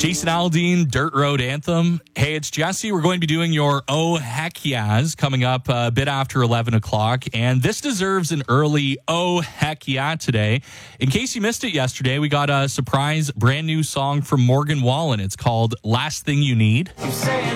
Jason Aldean, Dirt Road Anthem. Hey, it's Jesse. We're going to be doing your Oh Heck Yeahs coming up a bit after 11 o'clock. And this deserves an early Oh Heck Yeah today. In case you missed it yesterday, we got a surprise brand new song from Morgan Wallen. It's called Last Thing You Need.